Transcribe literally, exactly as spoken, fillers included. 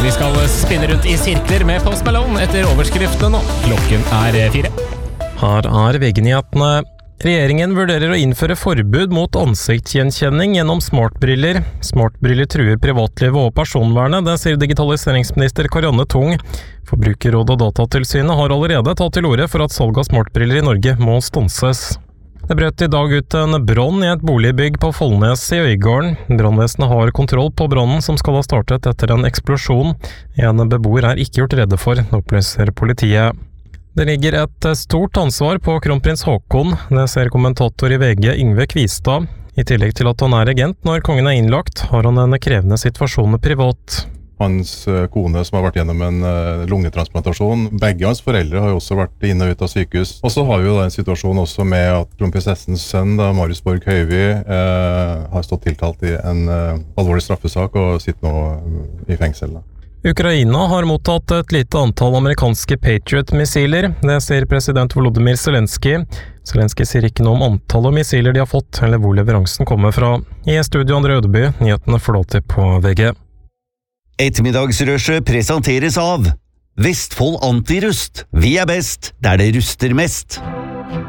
Vi skal spinne rundt i sirkler med Post Malone etter overskriftene nå. Klokken er fire. Her er V G-nyhetene. Regjeringen vurderer å innføre forbud mot ansiktsgjenkjenning gjennom smartbriller. Smartbriller truer privatlivet og personvernet, det sier digitaliseringsminister Karianne Tung. Forbrukerrådet og Datatilsynet har allerede tatt til orde for at salg av smartbriller i Norge må stanses. Det brøt i dag ut en brann i et boligbygg på Follnes i Øygarden. Brannvesenet har kontroll på brannen som skal ha startet etter en eksplosjon. En beboer er ikke gjort redde for, opplyser politiet. Det ligger et stort ansvar på kronprins Haakon, det ser kommentator i V G Yngve Kvistad. I tillegg til at han er regent når kongen er innlagt, har han en krevende situasjon privat. Hans kone som har vært gjennom en lungetransplantasjon. Begge hans foreldre har jo også vært inn og ut av sykehus. Og så har vi jo da en situasjon også med at kronprinsessens sønn, da, Marius Borg Høivi, eh, har stått tiltalt i en eh, alvorlig straffesak og sitter nå i fengsel. Da. Ukraina har mottatt et lite antall amerikanske Patriot-missiler. Det sier president Volodymyr Zelensky. Zelensky sier ikke noe om antallet missiler de har fått, eller hvor leveransen kommer fra. I studio Andre Ødeby, nyhetene flåter på V G. Ettermiddagsrushet presenteres av Vestfold Antirust. Vi er best der det ruster mest.